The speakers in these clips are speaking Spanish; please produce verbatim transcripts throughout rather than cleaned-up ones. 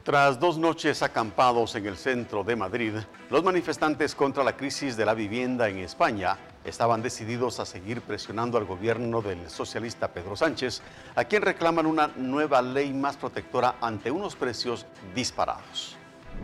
Tras dos noches acampados en el centro de Madrid, los manifestantes contra la crisis de la vivienda en España estaban decididos a seguir presionando al gobierno del socialista Pedro Sánchez, a quien reclaman una nueva ley más protectora ante unos precios disparados.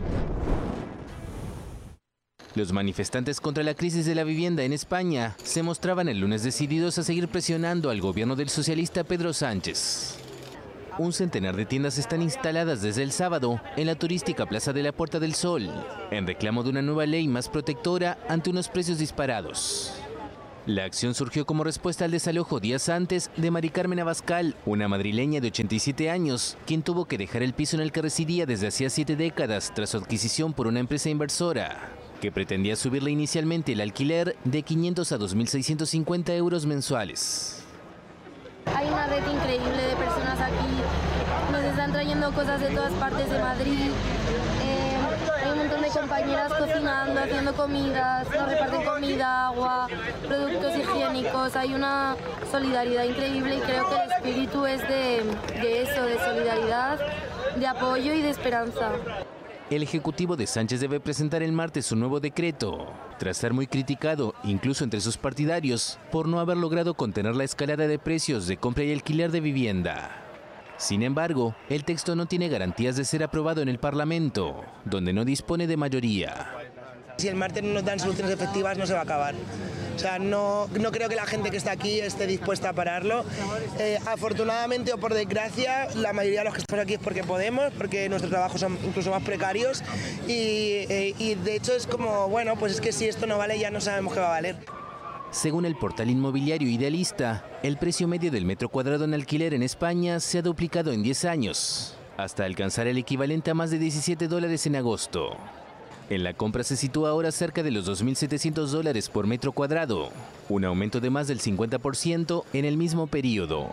Los manifestantes contra la crisis de la vivienda en España se mostraban el lunes decididos a seguir presionando al gobierno del socialista Pedro Sánchez. Un centenar de tiendas están instaladas desde el sábado en la turística Plaza de la Puerta del Sol, en reclamo de una nueva ley más protectora ante unos precios disparados. La acción surgió como respuesta al desalojo días antes de Mari Carmen Abascal, una madrileña de ochenta y siete años, quien tuvo que dejar el piso en el que residía desde hacía siete décadas tras su adquisición por una empresa inversora, que pretendía subirle inicialmente el alquiler de quinientos a dos mil seiscientos cincuenta euros mensuales. Hay una red increíble de personas aquí, nos están trayendo cosas de todas partes de Madrid, eh, hay un montón de compañeras cocinando, haciendo comidas, nos reparten comida, agua, productos higiénicos, hay una solidaridad increíble y creo que el espíritu es de, de eso, de solidaridad, de apoyo y de esperanza. El ejecutivo de Sánchez debe presentar el martes su nuevo decreto, tras ser muy criticado, incluso entre sus partidarios, por no haber logrado contener la escalada de precios de compra y alquiler de vivienda. Sin embargo, el texto no tiene garantías de ser aprobado en el Parlamento, donde no dispone de mayoría. Si el martes no nos dan soluciones efectivas, no se va a acabar. O sea, no, no creo que la gente que está aquí esté dispuesta a pararlo. Eh, afortunadamente o por desgracia, la mayoría de los que estamos aquí es porque podemos, porque nuestros trabajos son incluso más precarios y, eh, y de hecho es como, bueno, pues es que si esto no vale ya no sabemos qué va a valer. Según el portal inmobiliario Idealista, el precio medio del metro cuadrado en alquiler en España se ha duplicado en diez años, hasta alcanzar el equivalente a más de diecisiete dólares en agosto. En la compra se sitúa ahora cerca de los dos mil setecientos dólares por metro cuadrado, un aumento de más del cincuenta por ciento en el mismo periodo.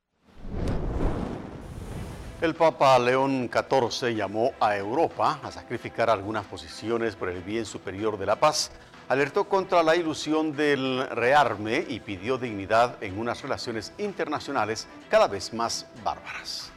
El Papa León catorce llamó a Europa a sacrificar algunas posiciones por el bien superior de la paz, alertó contra la ilusión del rearme y pidió dignidad en unas relaciones internacionales cada vez más bárbaras.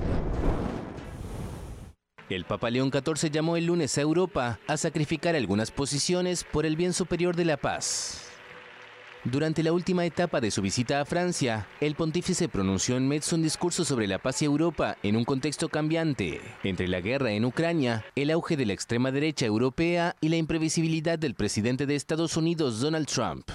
El Papa León catorce llamó el lunes a Europa a sacrificar algunas posiciones por el bien superior de la paz. Durante la última etapa de su visita a Francia, el pontífice pronunció en Metz un discurso sobre la paz y Europa en un contexto cambiante, entre la guerra en Ucrania, el auge de la extrema derecha europea y la imprevisibilidad del presidente de Estados Unidos, Donald Trump.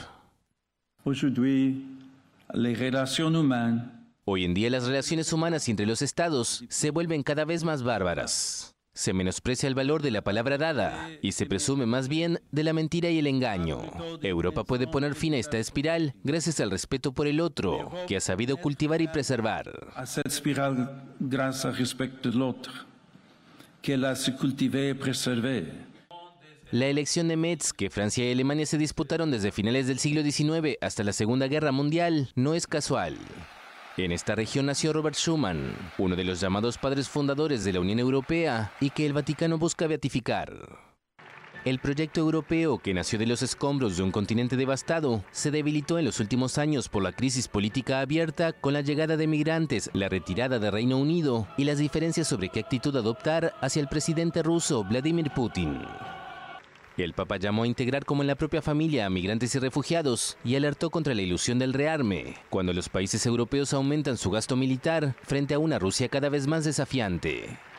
Hoy en día las relaciones humanas entre los estados se vuelven cada vez más bárbaras. Se menosprecia el valor de la palabra dada y se presume más bien de la mentira y el engaño. Europa puede poner fin a esta espiral gracias al respeto por el otro, que ha sabido cultivar y preservar. A cette spirale grâce al respect de l'autre, que la se cultive et préserve. La elección de Metz, que Francia y Alemania se disputaron desde finales del siglo diecinueve hasta la Segunda Guerra Mundial, no es casual. En esta región nació Robert Schuman, uno de los llamados padres fundadores de la Unión Europea y que el Vaticano busca beatificar. El proyecto europeo, que nació de los escombros de un continente devastado, se debilitó en los últimos años por la crisis política abierta con la llegada de migrantes, la retirada de Reino Unido y las diferencias sobre qué actitud adoptar hacia el presidente ruso Vladimir Putin. El Papa llamó a integrar como en la propia familia a migrantes y refugiados y alertó contra la ilusión del rearme, cuando los países europeos aumentan su gasto militar frente a una Rusia cada vez más desafiante.